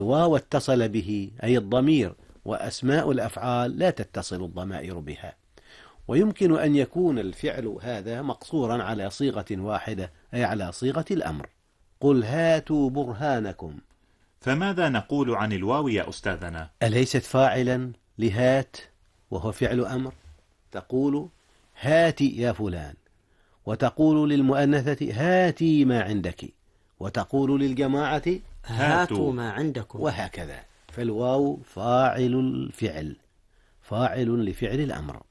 واو اتصل به أي الضمير، وأسماء الأفعال لا تتصل الضمائر بها. ويمكن أن يكون الفعل هذا مقصورا على صيغة واحدة، أي على صيغة الأمر. قل هاتوا برهانكم. فماذا نقول عن الواو يا أستاذنا؟ أليست فاعلا لهات وهو فعل أمر؟ تقول هاتي يا فلان، وتقول للمؤنثة هاتي ما عندك، وتقول للجماعة هاتوا ما عندكم، وهكذا. فالواو فاعل الفعل، فاعل لفعل الأمر.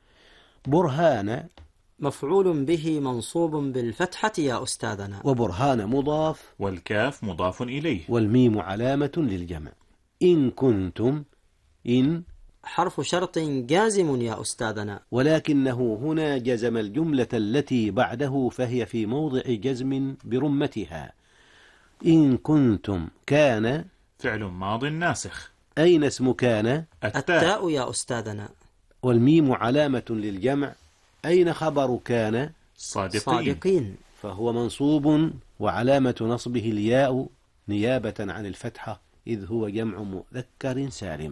برهان مفعول به منصوب بالفتحة يا أستاذنا، وبرهان مضاف، والكاف مضاف إليه، والميم علامة للجمع. إن كنتم، إن حرف شرط جازم يا أستاذنا، ولكنه هنا جزم الجملة التي بعده، فهي في موضع جزم برمتها. إن كنتم كان فعل ماض ناسخ. أين اسم كان؟ التاء يا أستاذنا، والميم علامة للجمع. أين خبر كان؟ صادقين، فهو منصوب، وعلامة نصبه الياء نيابة عن الفتحة، إذ هو جمع مذكر سالم.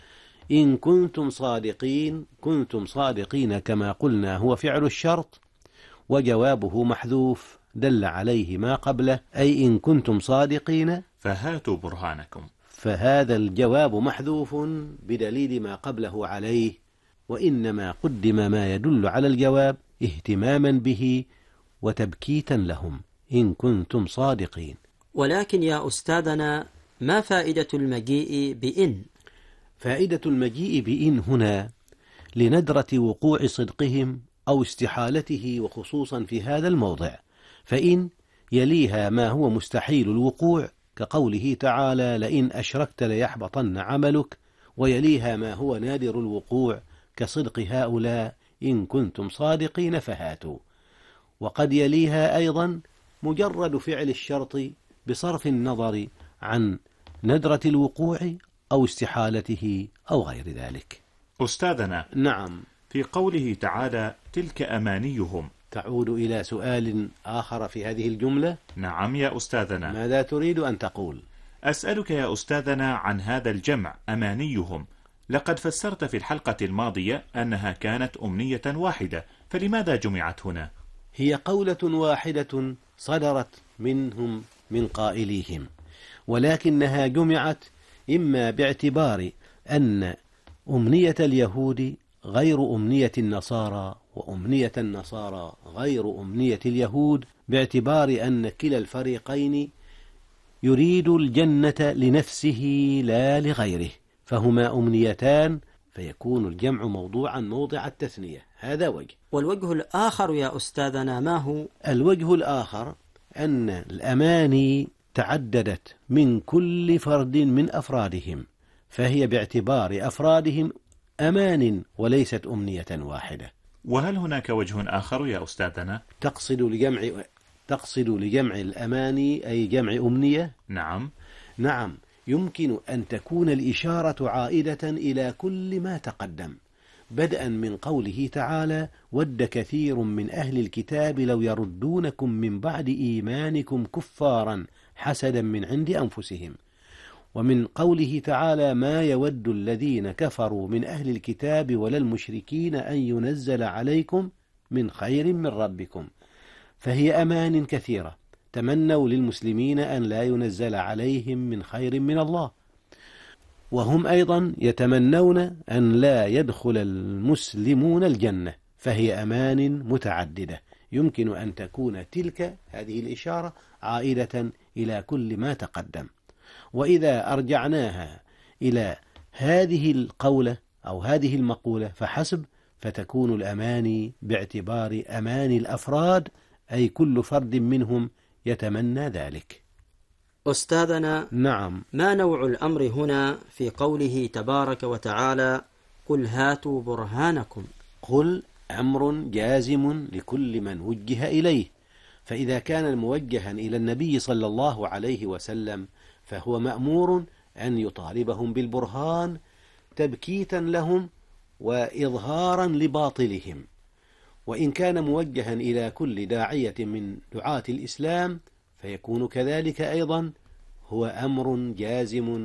إن كنتم صادقين، كنتم صادقين كما قلنا هو فعل الشرط، وجوابه محذوف دل عليه ما قبله، أي إن كنتم صادقين فهاتوا برهانكم. فهذا الجواب محذوف بدليل ما قبله عليه، وإنما قدم ما يدل على الجواب اهتماما به وتبكيتا لهم. إن كنتم صادقين. ولكن يا أستاذنا، ما فائدة المجيء بإن؟ فائدة المجيء بإن هنا لندرة وقوع صدقهم أو استحالته، وخصوصا في هذا الموضع، فإن يليها ما هو مستحيل الوقوع كقوله تعالى لئن أشركت ليحبطن عملك، ويليها ما هو نادر الوقوع كصدق هؤلاء إن كنتم صادقين فهاتوا. وقد يليها أيضا مجرد فعل الشرط بصرف النظر عن ندرة الوقوع أو استحالته أو غير ذلك. أستاذنا، نعم. في قوله تعالى تلك أمانيهم، تعود إلى سؤال آخر في هذه الجملة؟ نعم يا أستاذنا. ماذا تريد أن تقول؟ أسألك يا أستاذنا عن هذا الجمع أمانيهم. لقد فسرت في الحلقة الماضية أنها كانت أمنية واحدة، فلماذا جمعت هنا؟ هي قولة واحدة صدرت منهم من قائليهم، ولكنها جمعت إما باعتبار أن أمنية اليهود غير أمنية النصارى، وأمنية النصارى غير أمنية اليهود، باعتبار أن كلا الفريقين يريد الجنة لنفسه لا لغيره، فهما أمنيتان، فيكون الجمع موضوعا موضع التثنية. هذا وجه. والوجه الآخر يا أستاذنا ما هو؟ الوجه الآخر أن الأماني تعددت من كل فرد من أفرادهم، فهي باعتبار أفرادهم أمان وليست أمنية واحدة. وهل هناك وجه آخر يا أستاذنا؟ تقصد لجمع الأماني أي جمع أمنية؟ نعم، يمكن أن تكون الإشارة عائدة إلى كل ما تقدم، بدءا من قوله تعالى ود كثير من أهل الكتاب لو يردونكم من بعد إيمانكم كفارا حسدا من عند أنفسهم، ومن قوله تعالى ما يود الذين كفروا من أهل الكتاب ولا المشركين أن ينزل عليكم من خير من ربكم، فهي أمان كثيرة. تمنوا للمسلمين أن لا ينزل عليهم من خير من الله، وهم أيضا يتمنون أن لا يدخل المسلمون الجنة، فهي أمان متعددة. يمكن أن تكون تلك هذه الإشارة عائدة إلى كل ما تقدم. وإذا أرجعناها إلى هذه القولة أو هذه المقولة فحسب، فتكون الأماني باعتبار أماني الأفراد، أي كل فرد منهم يتمنى ذلك. أستاذنا، نعم. ما نوع الأمر هنا في قوله تبارك وتعالى قل هاتوا برهانكم؟ قل أمر جازم لكل من وجه إليه، فإذا كان موجها إلى النبي صلى الله عليه وسلم فهو مأمور أن يطالبهم بالبرهان تبكيتا لهم وإظهارا لباطلهم. وإن كان موجها إلى كل داعية من دعاة الإسلام فيكون كذلك أيضا، هو أمر جازم